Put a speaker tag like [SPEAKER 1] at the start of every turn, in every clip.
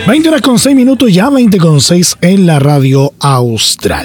[SPEAKER 1] 20:06, ya 20:06 en la radio Austral.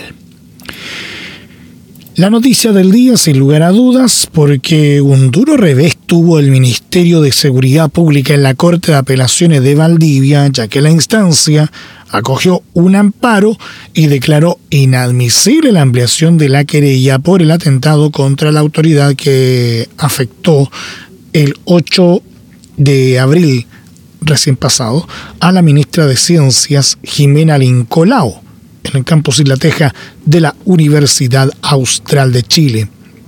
[SPEAKER 1] La noticia del día, sin lugar a dudas, porque un duro revés tuvo el Ministerio de Seguridad Pública en la Corte de Apelaciones de Valdivia, ya que la instancia acogió un amparo y declaró inadmisible la ampliación de la querella por el atentado contra la autoridad que afectó el 8 de abril recién pasado a la ministra de Ciencias, Jimena Lincolao, en el campus Isla Teja de la Universidad Austral de Chile.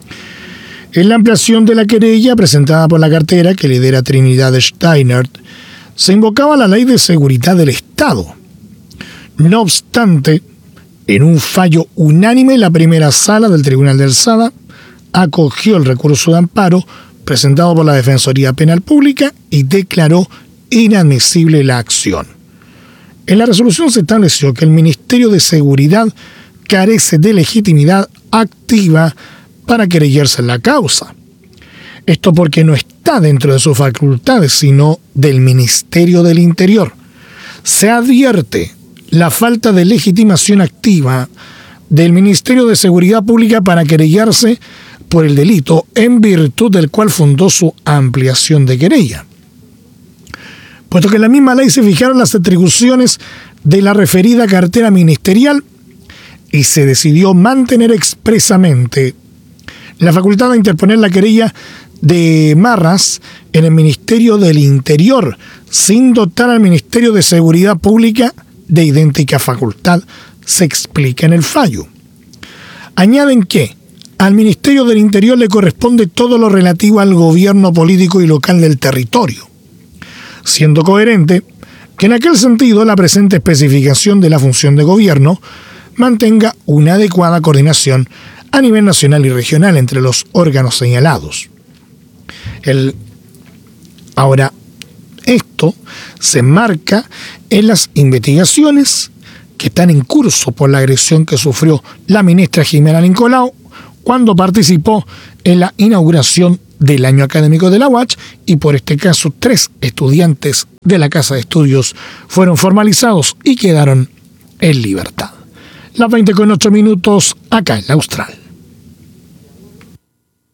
[SPEAKER 1] En la ampliación de la querella presentada por la cartera que lidera Trinidad Steiner, se invocaba la Ley de Seguridad del Estado. No obstante, en un fallo unánime, la primera sala del Tribunal de Alzada acogió el recurso de amparo presentado por la Defensoría Penal Pública y declaró inadmisible la acción. En la resolución se estableció que el Ministerio de Seguridad carece de legitimidad activa para querellarse en la causa. Esto porque no está dentro de sus facultades, sino del Ministerio del Interior. Se advierte la falta de legitimación activa del Ministerio de Seguridad Pública para querellarse por el delito en virtud del cual fundó su ampliación de querella. Puesto que en la misma ley se fijaron las atribuciones de la referida cartera ministerial y se decidió mantener expresamente la facultad de interponer la querella de Marras en el Ministerio del Interior, sin dotar al Ministerio de Seguridad Pública de idéntica facultad, se explica en el fallo. Añaden que al Ministerio del Interior le corresponde todo lo relativo al gobierno político y local del territorio, siendo coherente que en aquel sentido la presente especificación de la función de gobierno mantenga una adecuada coordinación a nivel nacional y regional entre los órganos señalados. Ahora, esto se enmarca en las investigaciones que están en curso por la agresión que sufrió la ministra Jimena Lincolao cuando participó en la inauguración del año académico de la UACH, y por este caso 3 estudiantes de la Casa de Estudios fueron formalizados y quedaron en libertad. Las 20:08 acá en la Austral.